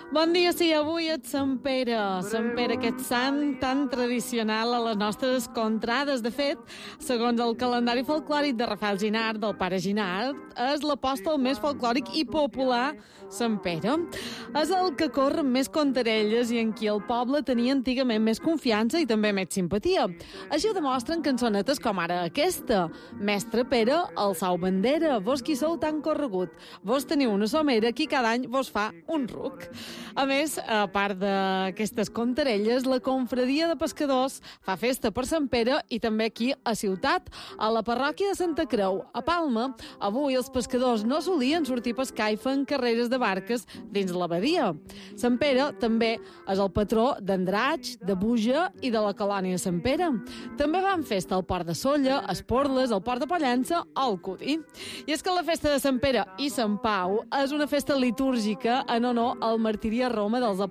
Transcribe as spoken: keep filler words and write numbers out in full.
Bon dia, sí, avui és Sant Pere. Sant Pere, aquest sant tan tradicional a les nostres contrades. De fet, segons el calendari folclòric de Rafael Ginard, del pare Ginard, és l'apòstol més folclòric i popular, Sant Pere. És el que corre amb més contarelles i en qui el poble tenia antigament més confiança i també més simpatia. Així ho demostren cançonetes com ara aquesta. Mestre Pere, alçau bandera, vos qui sou tan corregut. Vos teniu una somera qui cada any vos fa un ruc. A més, a part d'aquestes contarelles, la confradia de pescadors fa festa per Sant Pere i també aquí a Ciutat, a la parròquia de Santa Creu. A Palma, avui els pescadors no solien sortir a pescar i fan carreres de barques dins l'abadia. Sant Pere també és el patró d'Andratx, de Buja i de la colònia Sant Pere. També van festa al Port de Sóller, a Esporles, al Port de Pollença o al Cudí. I és que la festa de Sant Pere i Sant Pau és una festa litúrgica en honor al martiri a Roma dels